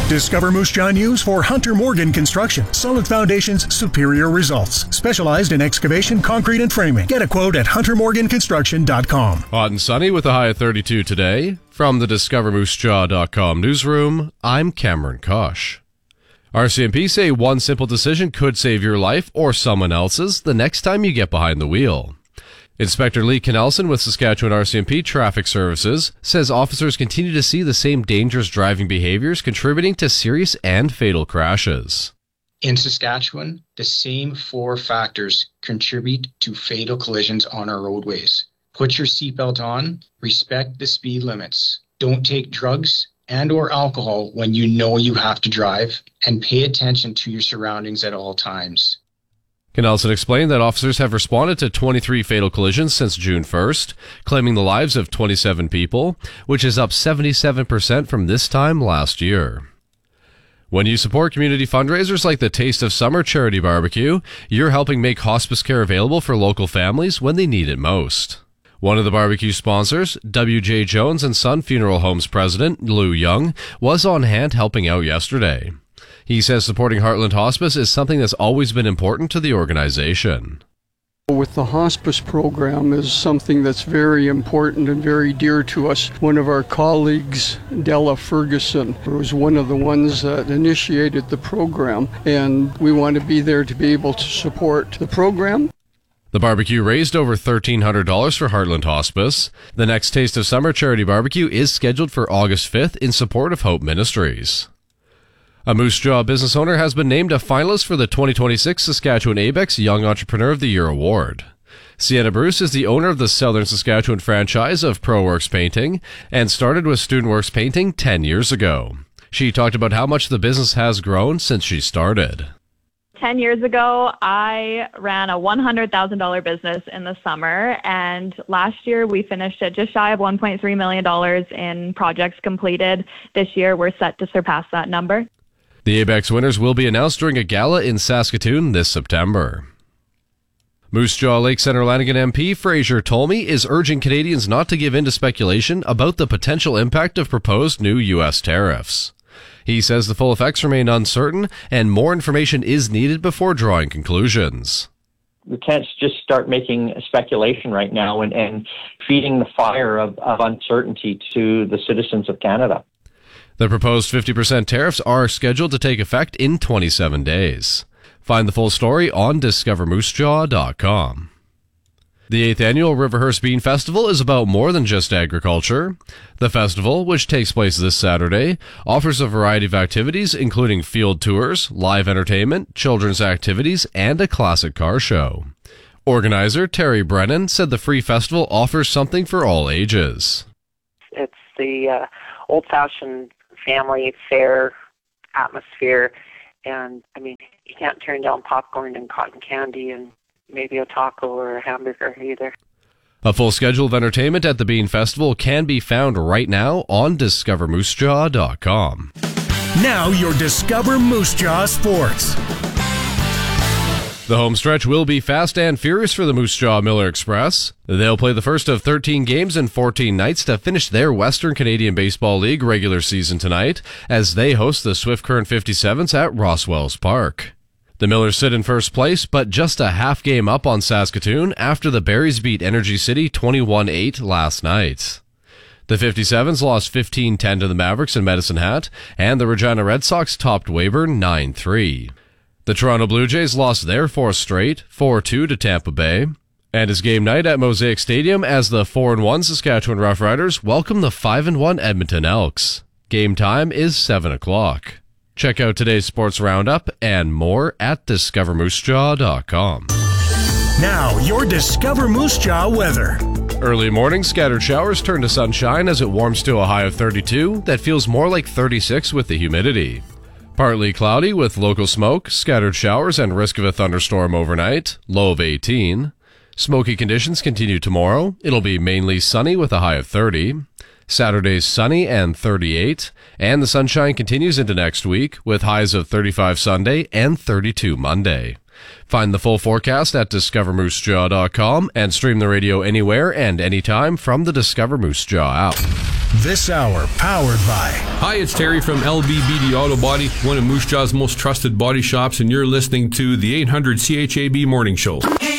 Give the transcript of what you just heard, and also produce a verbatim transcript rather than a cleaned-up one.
Discover Moose Jaw News for Hunter Morgan Construction. Solid foundations, superior results. Specialized in excavation, concrete, and framing. Get a quote at hunter morgan construction dot com. Hot and sunny with a high of thirty-two today. From the discover moose jaw dot com newsroom, I'm Cameron Kosh. R C M P say one simple decision could save your life or someone else's the next time you get behind the wheel. Inspector Lee Knelson with Saskatchewan R C M P Traffic Services says officers continue to see the same dangerous driving behaviors contributing to serious and fatal crashes. In Saskatchewan, the same four factors contribute to fatal collisions on our roadways. Put your seatbelt on, respect the speed limits, don't take drugs and or alcohol when you know you have to drive, and pay attention to your surroundings at all times. Knelson explained that officers have responded to twenty-three fatal collisions since June first, claiming the lives of twenty-seven people, which is up seventy-seven percent from this time last year. When you support community fundraisers like the Taste of Summer Charity Barbecue, you're helping make hospice care available for local families when they need it most. One of the barbecue sponsors, W J Jones and Son Funeral Home's president, Lou Young, was on hand helping out yesterday. He says supporting Heartland Hospice is something that's always been important to the organization. With the hospice program is something that's very important and very dear to us. One of our colleagues, Della Ferguson, was one of the ones that initiated the program, and we want to be there to be able to support the program. The barbecue raised over thirteen hundred dollars for Heartland Hospice. The next Taste of Summer Charity Barbecue is scheduled for August fifth in support of Hope Ministries. A Moose Jaw business owner has been named a finalist for the twenty twenty-six Saskatchewan A B E X Young Entrepreneur of the Year Award. Sienna Bruce is the owner of the Southern Saskatchewan franchise of ProWorks Painting and started with StudentWorks Painting ten years ago. She talked about how much the business has grown since she started. Ten years ago, I ran a one hundred thousand dollars business in the summer, and last year we finished at just shy of one point three million dollars in projects completed. This year we're set to surpass that number. The A B E X winners will be announced during a gala in Saskatoon this September. Moose Jaw Lake Centre Lanigan M P Fraser Tolmie is urging Canadians not to give in to speculation about the potential impact of proposed new U S tariffs. He says the full effects remain uncertain and more information is needed before drawing conclusions. We can't just start making speculation right now and, and feeding the fire of, of uncertainty to the citizens of Canada. The proposed fifty percent tariffs are scheduled to take effect in twenty-seven days. Find the full story on discover moose jaw dot com. The eighth annual Riverhurst Bean Festival is about more than just agriculture. The festival, which takes place this Saturday, offers a variety of activities including field tours, live entertainment, children's activities, and a classic car show. Organizer Terry Brennan said the free festival offers something for all ages. It's the uh, old-fashioned family fair atmosphere, and I mean, you can't turn down popcorn and cotton candy and maybe a taco or a hamburger either. A full schedule of entertainment at the Bean Festival can be found right now on discover moose jaw dot com. Now your Discover Moose Jaw Sports. The home stretch will be fast and furious for the Moose Jaw Miller Express. They'll play the first of thirteen games in fourteen nights to finish their Western Canadian Baseball League regular season tonight as they host the Swift Current fifty-sevens at Rosswells Park. The Millers sit in first place, but just a half game up on Saskatoon after the Berries beat Energy City twenty-one eight last night. The fifty-sevens lost fifteen ten to the Mavericks in Medicine Hat, and the Regina Red Sox topped Weyburn nine three. The Toronto Blue Jays lost their fourth straight, four two to Tampa Bay. And it's game night at Mosaic Stadium as the four and one Saskatchewan Roughriders welcome the five and one Edmonton Elks. Game time is seven o'clock. Check out today's sports roundup and more at discover moose jaw dot com. Now, your Discover Moose Jaw weather. Early morning, scattered showers turn to sunshine as it warms to a high of thirty-two that feels more like thirty-six with the humidity. Partly cloudy with local smoke, scattered showers, and risk of a thunderstorm overnight, low of eighteen. Smoky conditions continue tomorrow. It'll be mainly sunny with a high of thirty. Saturday's sunny and thirty-eight. And the sunshine continues into next week with highs of thirty-five Sunday and thirty-two Monday. Find the full forecast at discover moose jaw dot com and stream the radio anywhere and anytime from the Discover Moose Jaw app. This hour powered by... Hi, it's Terry from L B B D Auto Body, one of Moose Jaw's most trusted body shops, and you're listening to the eight hundred C H A B Morning Show.